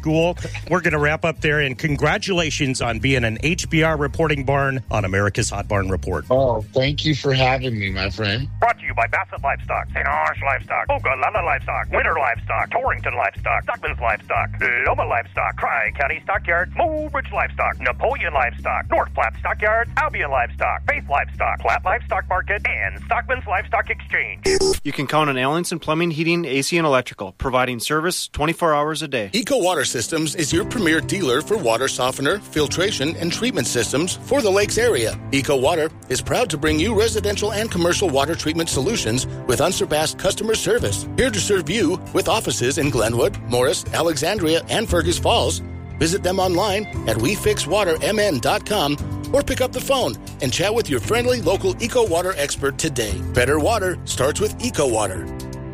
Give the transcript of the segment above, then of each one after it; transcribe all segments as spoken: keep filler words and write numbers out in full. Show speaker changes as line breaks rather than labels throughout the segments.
school. We're going to wrap up there, and congratulations on being an H B R reporting barn on America's Hot Barn Report.
Oh, thank you for having me, my friend.
Brought to you by Bassett Livestock, Saint Orange Livestock, Ogallala Livestock, Winter Livestock, Torrington Livestock, Stockman's Livestock, Loma Livestock, Tri-County Stockyards, Mobridge Livestock, Napoleon Livestock, North Platte Stockyards, Albion Livestock, Faith Livestock, Platte Livestock Market, and Stockman's Livestock Exchange.
You can count on Allenson Plumbing, Heating, A C, and Electrical, providing service twenty-four hours a day.
Eco Water Systems is your premier dealer for water softener, filtration, and treatment systems for the lakes area. Eco Water is proud to bring you residential and commercial water treatment solutions with unsurpassed customer service. Here to serve you with offices in Glenwood, Morris, Alexandria, and Fergus Falls. Visit them online at we fix water m n dot com or pick up the phone and chat with your friendly local Eco Water expert today. Better water starts with Eco Water.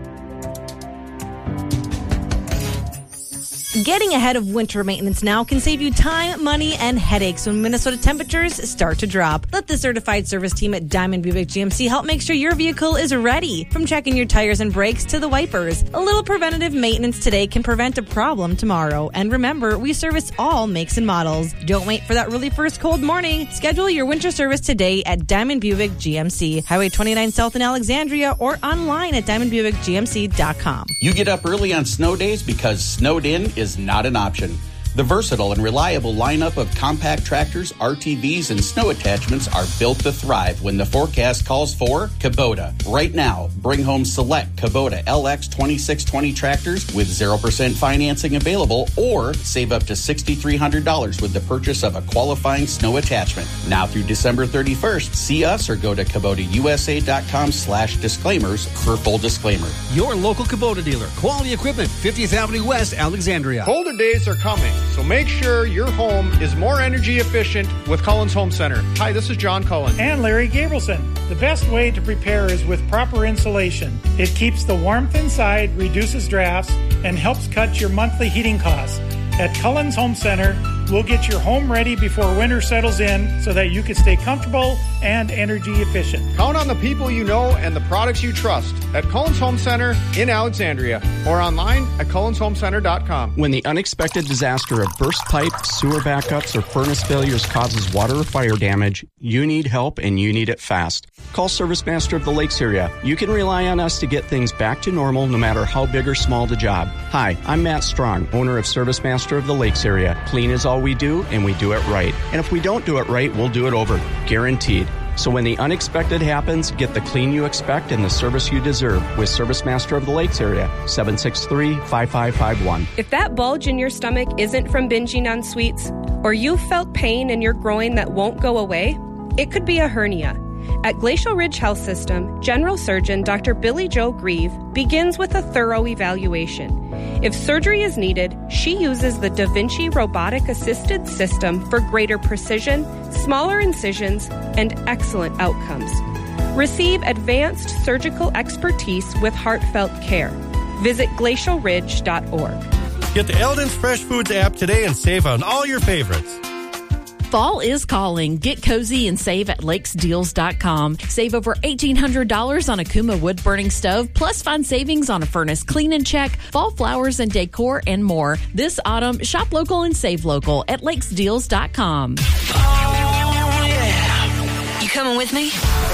Getting ahead of winter maintenance now can save you time, money, and headaches when Minnesota temperatures start to drop. Let the certified service team at Diamond Buick G M C help make sure your vehicle is ready. From checking your tires and brakes to the wipers, a little preventative maintenance today can prevent a problem tomorrow. And remember, we service all makes and models. Don't wait for that really first cold morning. Schedule your winter service today at Diamond Buick G M C, Highway twenty-nine South in Alexandria, or online at diamond buick g m c dot com.
You get up early on snow days because snowed in is not an option. The versatile and reliable lineup of compact tractors, R T Vs, and snow attachments are built to thrive when the forecast calls for Kubota. Right now, bring home select Kubota L X twenty-six twenty tractors with zero percent financing available, or save up to six thousand three hundred dollars with the purchase of a qualifying snow attachment. Now through December thirty-first, see us or go to Kubota U S A dot com slash disclaimers for full disclaimer.
Your local Kubota dealer. Quality equipment, fiftieth Avenue West, Alexandria.
Colder days are coming, so make sure your home is more energy efficient with Cullen's Home Center. Hi, this is John Cullen.
And Larry Gabrielson. The best way to prepare is with proper insulation. It keeps the warmth inside, reduces drafts, and helps cut your monthly heating costs. At Cullen's Home Center, we'll get your home ready before winter settles in so that you can stay comfortable and energy efficient.
Count on the people you know and the products you trust at Cullen's Home Center in Alexandria or online at cullens home center dot com.
When the unexpected disaster of burst pipe, sewer backups, or furnace failures causes water or fire damage, you need help and you need it fast. Call Service Master of the Lakes area. You can rely on us to get things back to normal no matter how big or small the job. Hi, I'm Matt Strong, owner of Service Master of the Lakes area. Clean is all we do, and we do it right. And if we don't do it right, we'll do it over. Guaranteed. So when the unexpected happens, get the clean you expect and the service you deserve with Service Master of the Lakes area, seven six three, five five five one.
If that bulge in your stomach isn't from binging on sweets, or you've felt pain in your groin that won't go away, it could be a hernia. At Glacial Ridge Health System, General Surgeon Doctor Billy Joe Grieve begins with a thorough evaluation. If surgery is needed, she uses the Da Vinci robotic-assisted system for greater precision, smaller incisions, and excellent outcomes. Receive advanced surgical expertise with heartfelt care. Visit glacial ridge dot org.
Get the Eldon's Fresh Foods app today and save on all your favorites.
Fall is calling. Get cozy and save at lakes deals dot com. Save over eighteen hundred dollars on a Kuma wood-burning stove, plus find savings on a furnace clean and check, fall flowers and decor, and more. This autumn, shop local and save local at lakes deals dot com.
Oh, yeah. You coming with me?